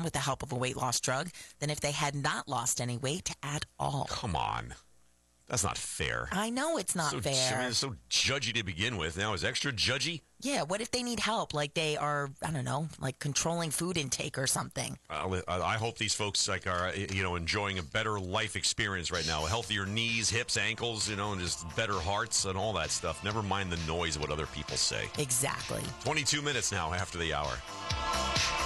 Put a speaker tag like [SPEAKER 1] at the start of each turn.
[SPEAKER 1] down with the help of a weight loss drug than if they had not lost any weight at all.
[SPEAKER 2] Come on. That's not fair.
[SPEAKER 1] I know it's not fair.
[SPEAKER 2] I mean, it's so judgy to begin with. Now it's extra judgy?
[SPEAKER 1] Yeah, what if they need help? Like they are, I don't know, like controlling food intake or something.
[SPEAKER 2] I hope these folks are enjoying a better life experience right now. Healthier knees, hips, ankles, and just better hearts and all that stuff. Never mind the noise of what other people say.
[SPEAKER 1] Exactly.
[SPEAKER 2] 22 minutes now after the hour.